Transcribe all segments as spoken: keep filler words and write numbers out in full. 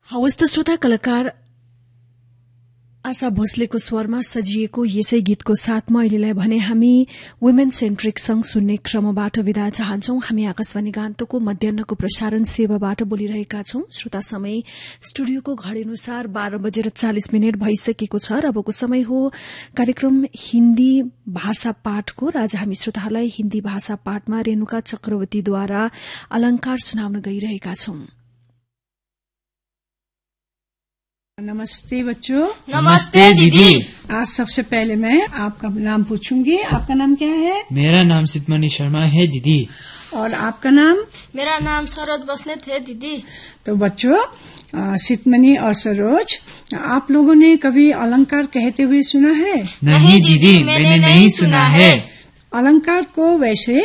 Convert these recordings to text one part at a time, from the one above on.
हवस् त श्रोता कलाकार आशा भोसलेको स्वरमा सजिएको यसै गीतको साथमा अहिलेलाई भने हामी वुमेन सेन्ट्रिक संग सुन्ने क्रमबाट विदा चाहन्छौं। हामी आकाशवाणी गान्तोकको मध्याहको प्रसारण सेवाबाट बोलिरहेका छौं। श्रोता समय स्टुडियोको घड़ी अनुसार बाह्र बजेर चालिस मिनट भइसकेको छ र अबको समय हो कार्यक्रम हिन्दी भाषा पाठको र आज हामी श्रोताहरूलाई हिन्दी भाषा पाठमा रेणुका चक्रवर्तीद्वारा अलंकार सुनाउन गइरहेका छौं। नमस्ते बच्चों। नमस्ते दीदी। आज सबसे पहले मैं आपका नाम पूछूंगी। आपका नाम क्या है? मेरा नाम सिद्धमणि शर्मा है दीदी। और आपका नाम? मेरा नाम सरोज बस्नेत है दीदी। तो बच्चों, सिद्धमणि और सरोज, आप लोगों ने कभी अलंकार कहते हुए सुना है? नहीं दीदी, मैंने नहीं सुना है। अलंकार को वैसे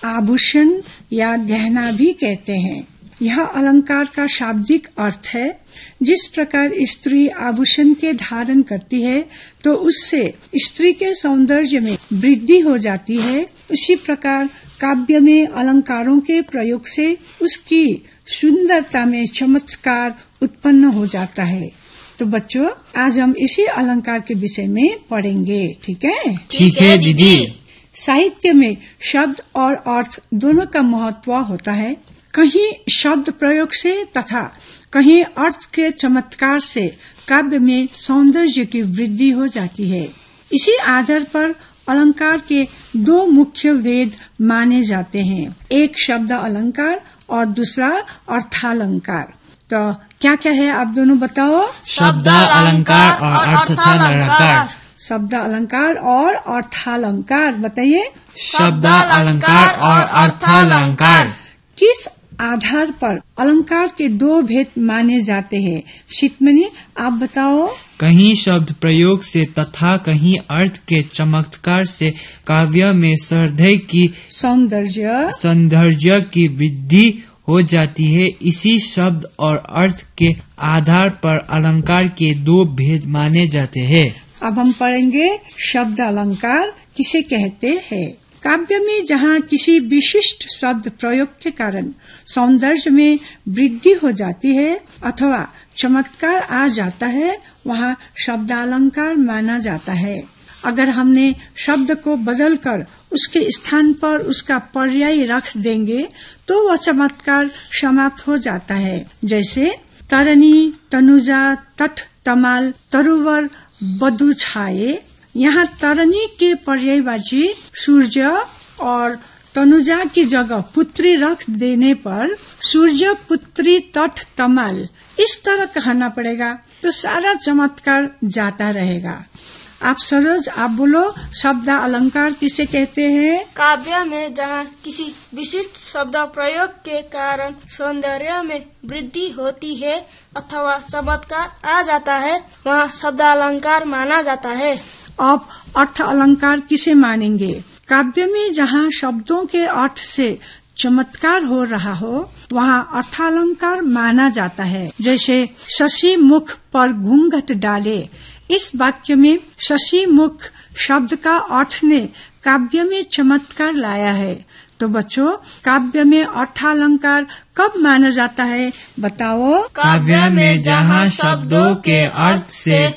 आभूषण या गहना भी कहते हैं। यह अलंकार का शाब्दिक अर्थ है। जिस प्रकार स्त्री आभूषण के धारण करती है तो उससे स्त्री के सौंदर्य में वृद्धि हो जाती है, उसी प्रकार काव्य में अलंकारों के प्रयोग से उसकी सुंदरता में चमत्कार उत्पन्न हो जाता है। तो बच्चों, आज हम इसी अलंकार के विषय में पढ़ेंगे। ठीक है? ठीक है दीदी। साहित्य में शब्द और अर्थ दोनों का महत्व होता है। कहीं शब्द प्रयोग से तथा कहीं अर्थ के चमत्कार से काव्य में सौंदर्य की वृद्धि हो जाती है। इसी आधार पर अलंकार के दो मुख्य भेद माने जाते हैं, एक शब्द अलंकार और दूसरा अर्थालंकार। तो क्या क्या है आप दोनों बताओ? शब्द अलंकार और अर्थालंकार। शब्द अलंकार और अर्थालंकार बताइए। शब्द अलंकार और अर्थालंकार। किस आधार पर अलंकार के दो भेद माने जाते हैं? सिद्धमणि, आप बताओ। कहीं शब्द प्रयोग से तथा कहीं अर्थ के चमत्कार से काव्य में सौंदर्य की सौंदर्य सौंदर्य की वृद्धि हो जाती है। इसी शब्द और अर्थ के आधार पर अलंकार के दो भेद माने जाते हैं। अब हम पढ़ेंगे शब्द अलंकार किसे कहते हैं। काव्य में जहाँ किसी विशिष्ट शब्द प्रयोग के कारण सौंदर्य में वृद्धि हो जाती है अथवा चमत्कार आ जाता है, वहाँ शब्दालंकार माना जाता है। अगर हमने शब्द को बदलकर उसके स्थान पर उसका पर्याय रख देंगे तो वह चमत्कार समाप्त हो जाता है। जैसे तरनी, तनुजा, तट, तमाल, तरुवर, बदु छाए। यहाँ तरनी के पर्यायवाची सूर्य और तनुजा की जगह पुत्री रख देने पर सूर्य, पुत्री, तट, तमाल इस तरह कहना पड़ेगा तो सारा चमत्कार जाता रहेगा। आप सरोज, आप बोलो, शब्द अलंकार किसे कहते हैं? काव्य में जहाँ किसी विशिष्ट शब्द प्रयोग के कारण सौंदर्य में वृद्धि होती है अथवा चमत्कार आ जाता है, वहाँ शब्द अलंकार माना जाता है। अब अर्थ अलंकार किसे मानेंगे? काव्य में जहाँ शब्दों के अर्थ से चमत्कार हो रहा हो, वहाँ अर्थालंकार माना जाता है। जैसे शशि मुख पर घूंघट डाले। इस वाक्य में शशि मुख शब्द का अर्थ ने काव्य में चमत्कार लाया है। तो बच्चों, काव्य में अर्थालंकार कब माना जाता है बताओ? काव्य में जहाँ शब्दों के अर्थ से